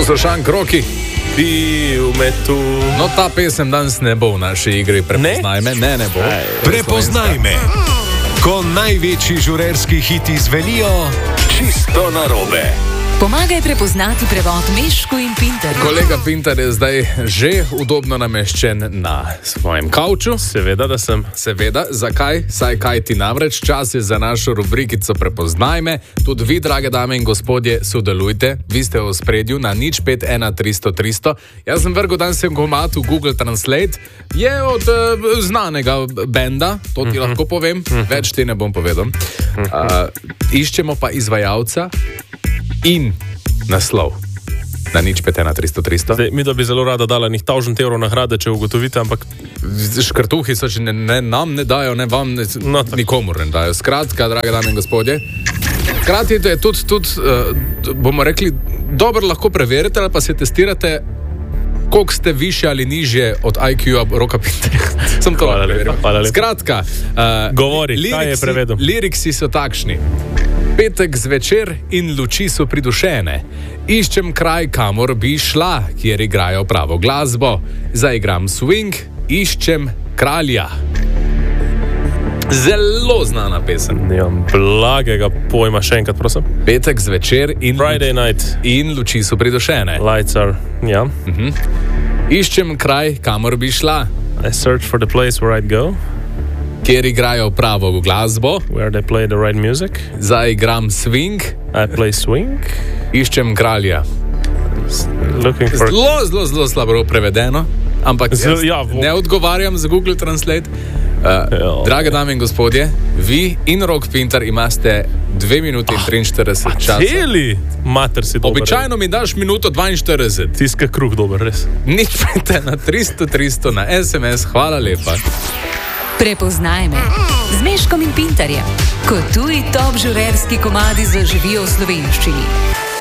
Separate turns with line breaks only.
Poslušan kroki. No, ta pesem danes ne bo v naši igri. Prepoznaj me. Ne bo.
Prepoznaj me. Ko največji žurerski hiti zvenijo čisto narobe.
Pomagaj prepoznati prevod Mešku in Pinterju.
Kolega Pinter je zdaj že udobno nameščen na svojem kavču.
Seveda, da sem.
Seveda, zakaj? Saj kaj ti namreč, čas je za našo rubrikico Prepoznaj me. Tudi vi, drage dame in gospodje, sodelujte. Vi ste v spredju na 051 300 300. Jaz sem vrgel danes komad v Google Translate. Je od znanega benda, to ti lahko povem. Več ti ne bom povedal. Iščemo pa izvajalca in naslov na 051 300 300.
Zdaj, mi da bi zelo rada dala njih 1000 evrov nagrade, če ugotovite, ampak
škrtuhi so, če nam ne dajo, ne vam, nikomur ne dajo. Skratka, drage dame in gospodje, hkrati je tudi bomo rekli, dobro lahko preverite ali pa se testirate, koliko ste više ali nižje od IQ-a Roka Pinterja. Sem to lahko preveril. Skratka,
govori, kaj je prevedel?
Liriksi so takšni. Petek zvečer in luči so pridušene. Iščem kraj, kamor bi šla, kjer igrajo pravo glasbo. Zaigram swing, iščem kralja. Zelo znana pesem.
Nimam blagega pojma, še enkrat, prosim.
Petek zvečer in
Friday night.
In luči so pridušene.
Lights are, ja.
Iščem kraj, kamor bi šla.
I search for the place where I'd go.
Kjer igrajo pravo glasbo.
Where they play the right music.
Zaigram swing.
I play swing.
Iščem kralja.
Looking for...
Zelo slabo prevedeno, ampak ne odgovarjam z Google Translate. Drage dame in gospodje, vi in Rok Pinter imate 2 minuti in 43 časa.
Celi? Mater si dober.
Običajno mi daš minuto 42.
Tiska kruh dober, res.
051 300 300 na SMS, hvala lepa.
Prepoznaj me z Meškom in Pinterjem, ko tuji top žurerski komadi zaživijo v slovenščini.